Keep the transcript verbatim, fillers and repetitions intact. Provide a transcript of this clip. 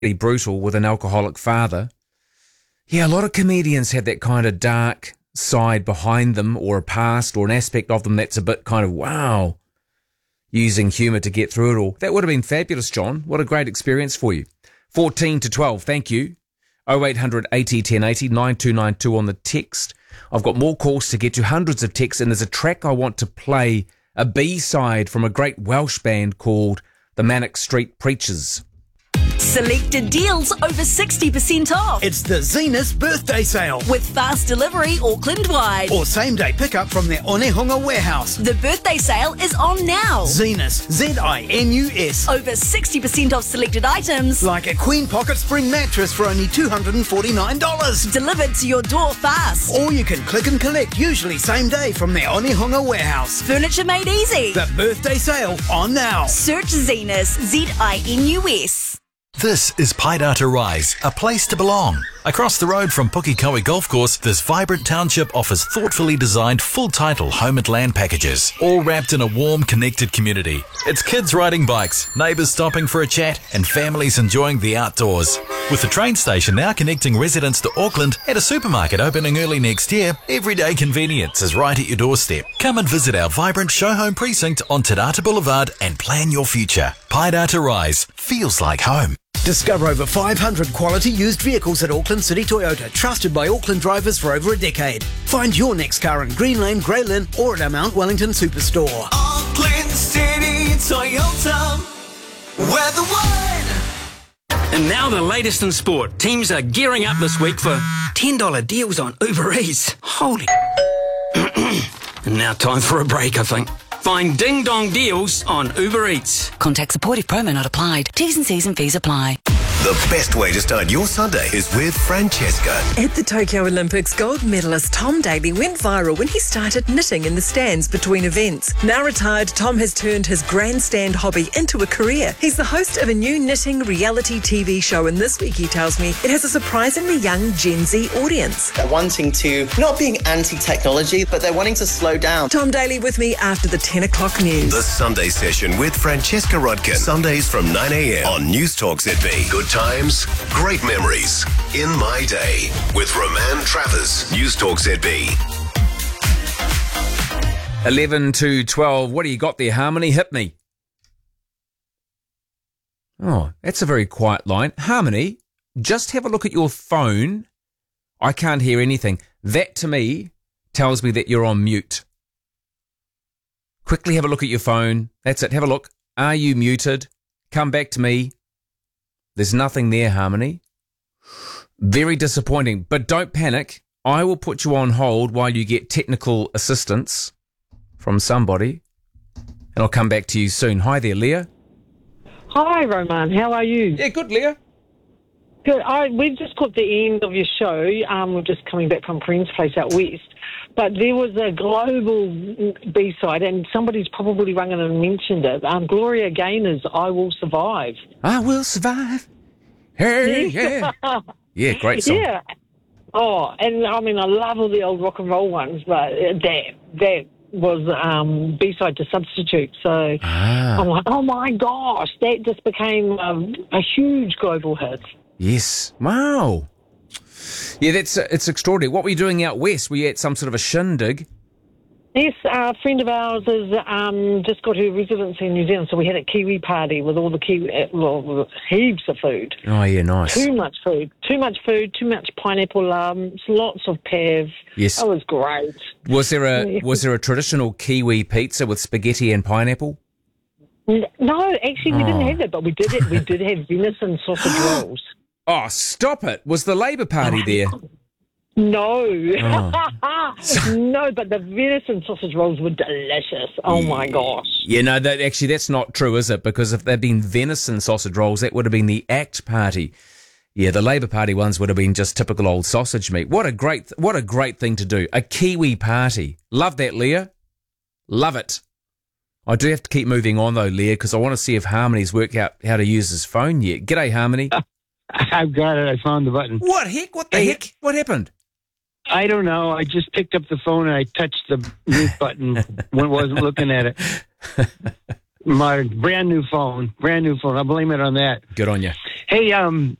brutal with an alcoholic father. Yeah, a lot of comedians have that kind of dark side behind them, or a past or an aspect of them that's a bit kind of, wow, using humour to get through it all. That would have been fabulous, John. What a great experience for you. fourteen to twelve, thank you. oh eight hundred eighty ten eighty, nine two nine two on the text. I've got more calls to get to, hundreds of texts, and there's a track I want to play, a B-side from a great Welsh band called the Manic Street Preachers. Selected deals over sixty percent off. It's the Zenus birthday sale. With fast delivery Auckland-wide. Or same-day pickup from their Onehunga warehouse. The birthday sale is on now. Zenus, Z I N U S. Over sixty percent off selected items. Like a Queen Pocket Spring mattress for only two hundred forty-nine dollars. Delivered to your door fast. Or you can click and collect, usually same day, from their Onehunga warehouse. Furniture made easy. The birthday sale on now. Search Zenus, Z I N U S. This is Paidata Rise, a place to belong. Across the road from Pukikoe Golf Course, this vibrant township offers thoughtfully designed full-title home and land packages, all wrapped in a warm, connected community. It's kids riding bikes, neighbours stopping for a chat, and families enjoying the outdoors. With the train station now connecting residents to Auckland and a supermarket opening early next year, everyday convenience is right at your doorstep. Come and visit our vibrant show home precinct on Te Rata Boulevard and plan your future. Paidata Rise feels like home. Discover over five hundred quality used vehicles at Auckland City Toyota, trusted by Auckland drivers for over a decade. Find your next car in Green Lane, Grey Lynn, or at our Mount Wellington Superstore. Auckland City Toyota, we're the one. And now the latest in sport. Teams are gearing up this week for ten dollars deals on Uber Eats. Holy. And now time for a break, I think. Find Ding Dong deals on Uber Eats. Contact supportive promo not applied. T's and C's and fees apply. The best way to start your Sunday is with Francesca. At the Tokyo Olympics, gold medalist Tom Daley went viral when he started knitting in the stands between events. Now retired, Tom has turned his grandstand hobby into a career. He's the host of a new knitting reality T V show, and this week, he tells me, it has a surprisingly young Gen Z audience. They're wanting to, not being anti-technology, but they're wanting to slow down. Tom Daley with me after the ten o'clock news. The Sunday Session with Francesca Rodkin. Sundays from nine a.m. on News Talk Z B. Good times, great memories. In My Day with Roman Travers. News Talk Z B. eleven to twelve. What do you got there, Harmony? Hit me. Oh, that's a very quiet line. Harmony, just have a look at your phone. I can't hear anything. That, to me, tells me that you're on mute. Quickly have a look at your phone. That's it. Have a look. Are you muted? Come back to me. There's nothing there, Harmony. Very disappointing. But don't panic. I will put you on hold while you get technical assistance from somebody. And I'll come back to you soon. Hi there, Leah. Hi, Roman. How are you? Yeah, good, Leah. Good. I, we've just got the end of your show. Um, we're just coming back from Friend's place out west. But there was a global B-side, and somebody's probably rung in and mentioned it. Um, Gloria Gaynor's I Will Survive. I will survive. Hey, yeah. Yeah, great song. Yeah. Oh, and I mean, I love all the old rock and roll ones, but that, that was um, B-side to Substitute. So ah. I'm like, oh my gosh, that just became um, a huge global hit. Yes. Wow. Yeah, that's uh, it's extraordinary. What were you doing out west? Were you at some sort of a shindig? Yes, a friend of ours has um, just got her residency in New Zealand, so we had a Kiwi party with all the Kiwi, uh, well, heaps of food. Oh, yeah, nice. Too much food. Too much food, too much pineapple lumps, lots of pav. Yes. That was great. Was there a was there a traditional Kiwi pizza with spaghetti and pineapple? No, actually, we oh. didn't have that, but we did have, we did have venison sausage rolls. Oh, stop it. Was the Labour Party there? No. Oh. No, but the venison sausage rolls were delicious. Oh, my gosh. Yeah, no, that actually, that's not true, is it? Because if they'd been venison sausage rolls, that would have been the ACT Party. Yeah, the Labour Party ones would have been just typical old sausage meat. What a great, what a great thing to do. A Kiwi party. Love that, Leah. Love it. I do have to keep moving on, though, Leah, because I want to see if Harmony's worked out how to use his phone yet. G'day, Harmony. I've got it. I found the button. What heck? What the hey, heck? What happened? I don't know. I just picked up the phone and I touched the mute button when I wasn't looking at it. My brand new phone, brand new phone. I'll blame it on that. Good on you. Hey, um,